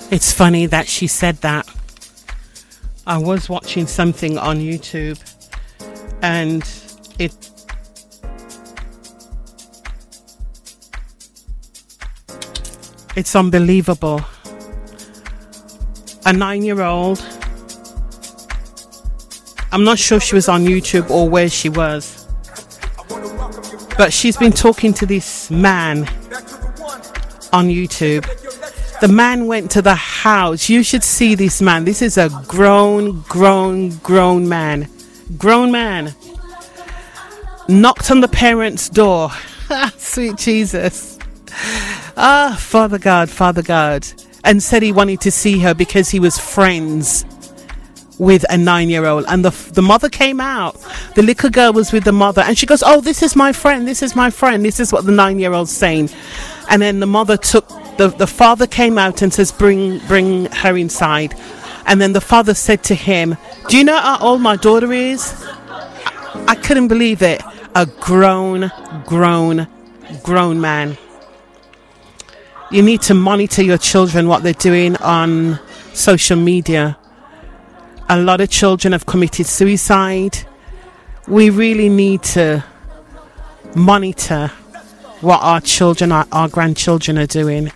It's funny that she said that. I was watching something on YouTube and it's unbelievable. A 9-year-old, I'm not sure she was on YouTube or where she was, but she's been talking to this man on YouTube. The man went to the house. You should see this man. This is a grown man. Grown man. Knocked on the parents' door. Sweet Jesus. Father God. And said he wanted to see her because he was friends with a 9-year-old. And the mother came out. The little girl was with the mother. And she goes, oh, this is my friend. This is my friend. This is what the 9-year-old's saying. And then the mother took... The father came out and says, bring her inside. And then the father said to him, do you know how old my daughter is? I couldn't believe it. A grown man. You need to monitor your children, what they're doing on social media. A lot of children have committed suicide. We really need to monitor what our children, our grandchildren are doing.